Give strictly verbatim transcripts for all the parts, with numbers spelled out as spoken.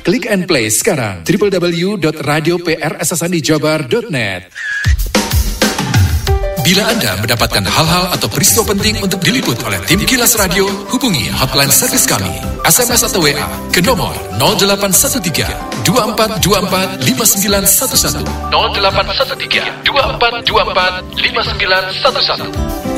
Klik and play sekarang w w w dot radio p r s s n i jabar dot net. Bila Anda mendapatkan hal-hal atau peristiwa penting untuk diliput oleh tim Kilas Radio, hubungi hotline servis kami, S M S atau W A ke nomor nol delapan satu tiga dua empat dua empat lima sembilan satu satu nol delapan satu tiga dua empat dua empat lima sembilan satu satu.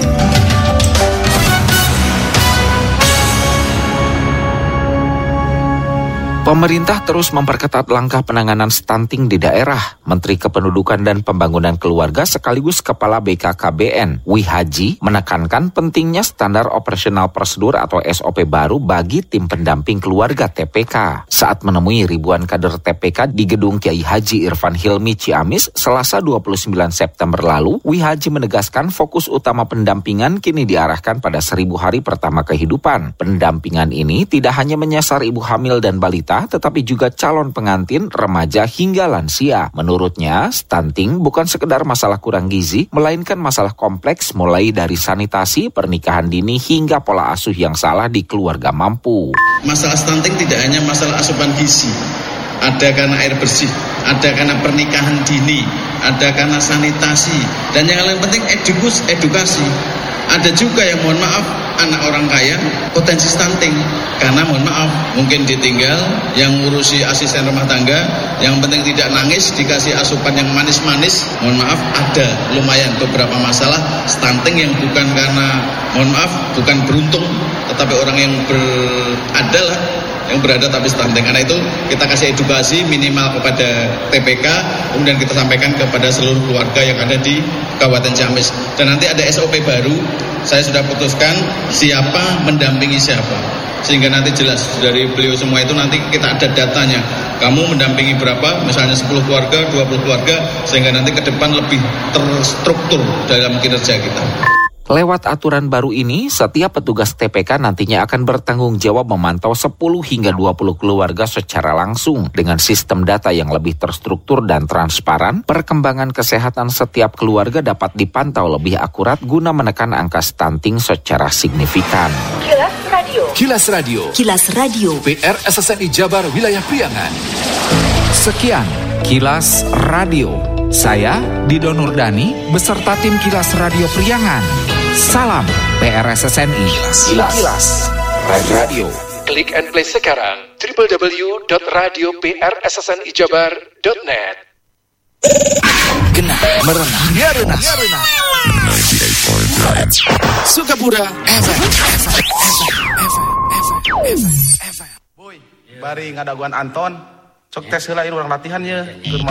Pemerintah terus memperketat langkah penanganan stunting di daerah. Menteri Kependudukan dan Pembangunan Keluarga sekaligus Kepala B K K B N, Wihaji, menekankan pentingnya standar operasional prosedur atau S O P baru bagi tim pendamping keluarga T P K. Saat menemui ribuan kader T P K di gedung Kiai Haji Irfan Hilmi Ciamis, Selasa dua puluh sembilan September lalu, Wihaji menegaskan fokus utama pendampingan kini diarahkan pada seribu hari pertama kehidupan. Pendampingan ini tidak hanya menyasar ibu hamil dan balita, tetapi juga calon pengantin, remaja hingga lansia. Menurutnya, stunting bukan sekedar masalah kurang gizi, melainkan masalah kompleks mulai dari sanitasi, pernikahan dini hingga pola asuh yang salah di keluarga mampu. Masalah stunting tidak hanya masalah asupan gizi, ada karena air bersih, ada karena pernikahan dini, ada karena sanitasi, dan yang paling penting edukus, edukasi. Ada juga yang mohon maaf anak orang kaya potensi stunting karena mohon maaf mungkin ditinggal yang ngurusi asisten rumah tangga, yang penting tidak nangis, dikasih asupan yang manis-manis. Mohon maaf ada lumayan beberapa masalah stunting yang bukan karena mohon maaf bukan beruntung, tetapi orang yang berada lah yang berada tapi stunting. Karena itu kita kasih edukasi minimal kepada T P K, kemudian kita sampaikan kepada seluruh keluarga yang ada di Kabupaten Ciamis. Dan nanti ada S O P baru, saya sudah putuskan siapa mendampingi siapa, sehingga nanti jelas dari beliau semua itu nanti kita ada datanya. Kamu mendampingi berapa, misalnya sepuluh keluarga, dua puluh keluarga, sehingga nanti ke depan lebih terstruktur dalam kinerja kita. Lewat aturan baru ini, setiap petugas T P K nantinya akan bertanggung jawab memantau sepuluh hingga dua puluh keluarga secara langsung. Dengan sistem data yang lebih terstruktur dan transparan, perkembangan kesehatan setiap keluarga dapat dipantau lebih akurat guna menekan angka stunting secara signifikan. Kilas Radio. Kilas Radio. Kilas Radio. P R S S N I Jabar Wilayah Priangan. Sekian Kilas Radio. Saya Dido Nurdani beserta tim Kilas Radio Priangan. Salam P R S S N I. Kilas, Kilas. Kilas. Radio. Klik and play sekarang w w w dot radio p r s s n i jabar dot net. Genah merenah nyareunah Sukapura F M. Boy, bari ngadaguan Anton. Cok tes heula urang latihan ye.